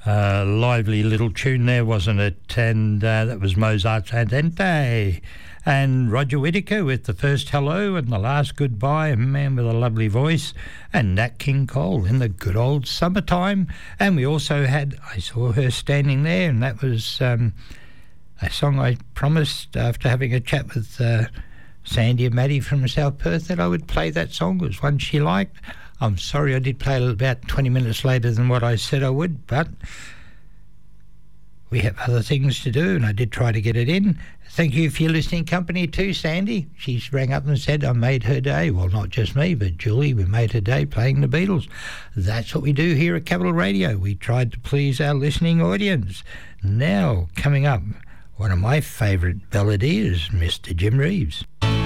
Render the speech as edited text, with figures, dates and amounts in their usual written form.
Lively little tune there, wasn't it? And that was Mozart's Andante. And Roger Whittaker with the first hello and the last goodbye, a man with a lovely voice, and Nat King Cole in the good old summertime. And we also had I Saw Her Standing There, and that was a song I promised after having a chat with Sandy and Maddie from South Perth that I would play that song. It was one she liked. I'm sorry I did play it about 20 minutes later than what I said I would, but we have other things to do, and I did try to get it in. Thank you for your listening company too, Sandy. She rang up and said I made her day. Well, not just me, but Julie, we made her day playing the Beatles. That's what we do here at Capital Radio. We tried to please our listening audience. Now, coming up, one of my favourite balladeers, Mr. Jim Reeves.